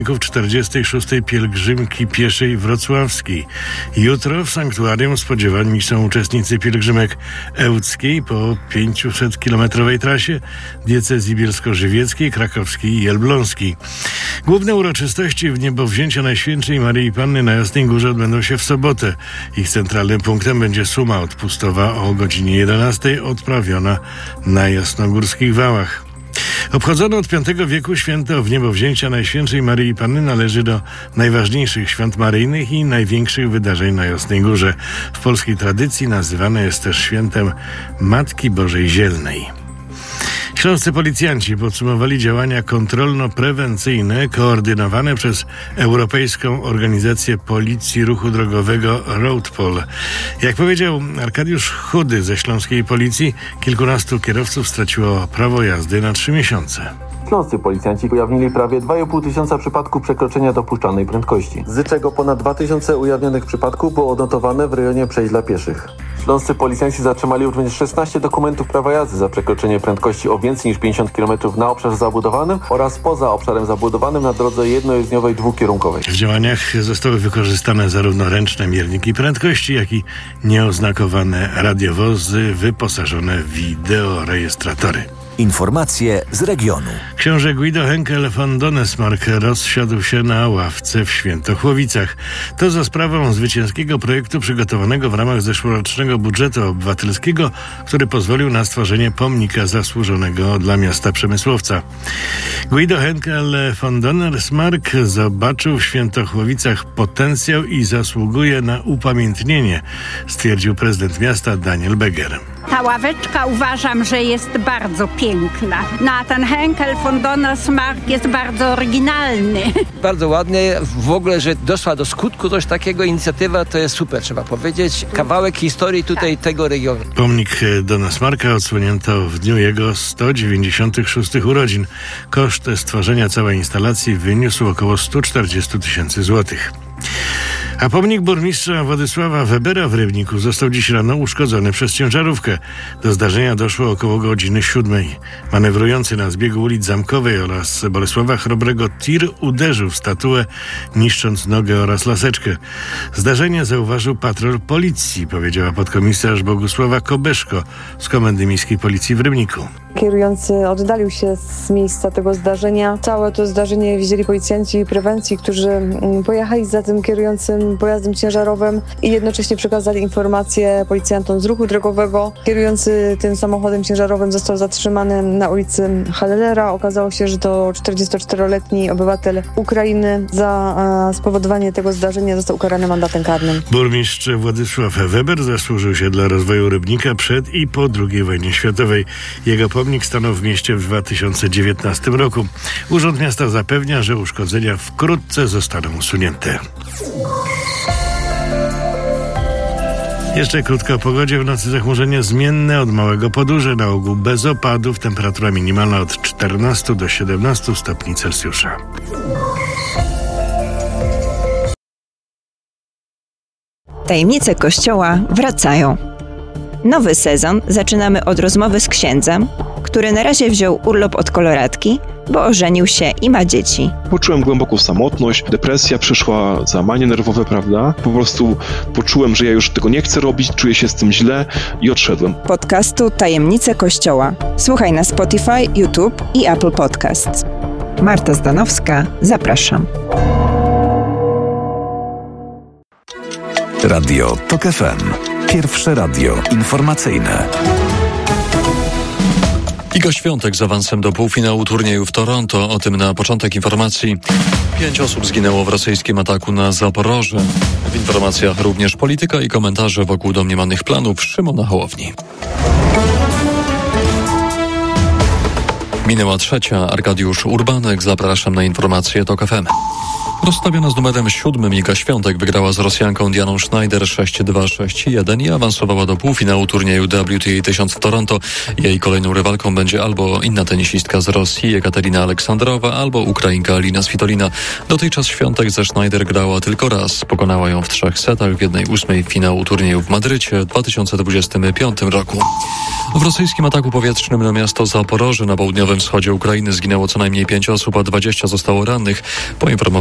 46. pielgrzymki pieszej wrocławskiej. Jutro w sanktuarium spodziewani są uczestnicy pielgrzymek ełckiej po 500-kilometrowej trasie, diecezji bielsko-żywieckiej, krakowskiej i elbląskiej. Główne uroczystości w niebowzięcia Najświętszej Maryi Panny na Jasnej Górze odbędą się w sobotę. Ich centralnym punktem będzie suma odpustowa o godzinie 11 odprawiona na jasnogórskich wałach. Obchodzono od V wieku święto wniebowzięcia Najświętszej Maryi Panny należy do najważniejszych świąt maryjnych i największych wydarzeń na Jasnej Górze. W polskiej tradycji nazywane jest też świętem Matki Bożej Zielnej. Śląscy policjanci podsumowali działania kontrolno-prewencyjne koordynowane przez Europejską Organizację Policji Ruchu Drogowego RoadPol. Jak powiedział Arkadiusz Chudy ze śląskiej policji, kilkunastu kierowców straciło prawo jazdy na 3 miesiące. Śląscy policjanci ujawnili prawie 2,5 tysiąca przypadków przekroczenia dopuszczalnej prędkości, z czego ponad 2000 ujawnionych przypadków było odnotowane w rejonie przejść dla pieszych. Śląscy policjanci zatrzymali również 16 dokumentów prawa jazdy za przekroczenie prędkości o więcej niż 50 km na obszarze zabudowanym oraz poza obszarem zabudowanym na drodze jednojezdniowej dwukierunkowej. W działaniach zostały wykorzystane zarówno ręczne mierniki prędkości, jak i nieoznakowane radiowozy wyposażone w wideorejestratory. Informacje z regionu. Książę Guido Henkel von Donnesmarck rozsiadł się na ławce w Świętochłowicach. To za sprawą zwycięskiego projektu przygotowanego w ramach zeszłorocznego budżetu obywatelskiego, który pozwolił na stworzenie pomnika zasłużonego dla miasta przemysłowca. Guido Henkel von Donnesmarck zobaczył w Świętochłowicach potencjał i zasługuje na upamiętnienie, stwierdził prezydent miasta Daniel Beger. Ta ławeczka uważam, że jest bardzo piękna. No a ten Henkel von Donnesmarck jest bardzo oryginalny. Bardzo ładnie. W ogóle, że doszła do skutku coś takiego, inicjatywa to jest super, trzeba powiedzieć. Kawałek historii tutaj tego regionu. Pomnik Donnesmarcka odsłonięto w dniu jego 196 urodzin. Koszt stworzenia całej instalacji wyniósł około 140 000 złotych. A pomnik burmistrza Władysława Webera w Rybniku został dziś rano uszkodzony przez ciężarówkę. Do zdarzenia doszło około godziny 7. Manewrujący na zbiegu ulic Zamkowej oraz Bolesława Chrobrego tir uderzył w statuę, niszcząc nogę oraz laseczkę. Zdarzenie zauważył patrol policji, powiedziała podkomisarz Bogusława Kobeszko z Komendy Miejskiej Policji w Rybniku. Kierujący oddalił się z miejsca tego zdarzenia. Całe to zdarzenie widzieli policjanci prewencji, którzy pojechali za tym kierującym pojazdem ciężarowym i jednocześnie przekazali informacje policjantom z ruchu drogowego. Kierujący tym samochodem ciężarowym został zatrzymany na ulicy Hallera. Okazało się, że to 44-letni obywatel Ukrainy. Za spowodowanie tego zdarzenia został ukarany mandatem karnym. Burmistrz Władysław Weber zasłużył się dla rozwoju Rybnika przed i po II wojnie światowej. Jego pomnik stanął w mieście w 2019 roku. Urząd Miasta zapewnia, że uszkodzenia wkrótce zostaną usunięte. Jeszcze krótko o pogodzie. W nocy zachmurzenie zmienne od małego podróży, na ogół bez opadów. Temperatura minimalna od 14 do 17 stopni Celsjusza. Tajemnice Kościoła wracają. Nowy sezon zaczynamy od rozmowy z księdzem, który na razie wziął urlop od koloratki, bo ożenił się i ma dzieci. Poczułem głęboką samotność, depresja przyszła, załamanie nerwowe, prawda? Po prostu poczułem, że ja już tego nie chcę robić, czuję się z tym źle i odszedłem. Podcastu Tajemnice Kościoła. Słuchaj na Spotify, YouTube i Apple Podcasts. Marta Zdanowska, zapraszam. Radio TOK FM. Pierwsze radio informacyjne. Iga Świątek z awansem do półfinału turnieju w Toronto. O tym na początek informacji. 5 osób zginęło w rosyjskim ataku na Zaporoże. W informacjach również polityka i komentarze wokół domniemanych planów Szymona Hołowni. Minęła 3. Arkadiusz Urbanek. Zapraszam na informacje TOK FM. Rozstawiona z numerem 7 Iga Świątek wygrała z Rosjanką Dianą Schneider 6-2-6-1 i awansowała do półfinału turnieju WTA 1000 w Toronto. Jej kolejną rywalką będzie albo inna tenisistka z Rosji Ekaterina Aleksandrowa, albo Ukrainka Alina Svitolina. Dotychczas Świątek ze Schneider grała tylko raz. Pokonała ją w 3 setach w 1/8 finału turnieju w Madrycie w 2025 roku. W rosyjskim ataku powietrznym na miasto Zaporoże na południowym wschodzie Ukrainy zginęło co najmniej 5 osób, a 20 zostało rannych. Poinformował